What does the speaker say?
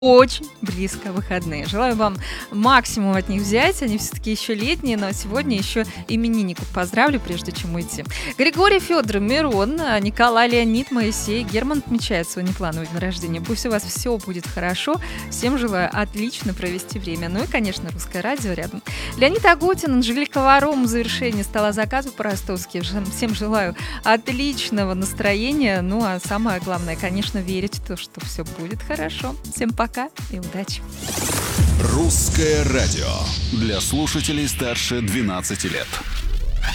очень близко выходные. Желаю вам максимум от них взять. Они все-таки еще летние, но сегодня еще именинников поздравлю, прежде чем уйти. Григорий, Федор, Мирон, Николай, Леонид, Моисей, Герман отмечает свой неплановый день рождения. Пусть у вас все будет хорошо. Всем желаю отлично провести время. Ну и, конечно, русское радио рядом. Леонид Агутин, Анжелика Варум в завершении стола заказов по-ростовски. Всем желаю отличного настроения. Ну а самое главное, конечно, верить в то, что все будет хорошо. Всем пока и удачи. Русское радио для слушателей старше 12 лет.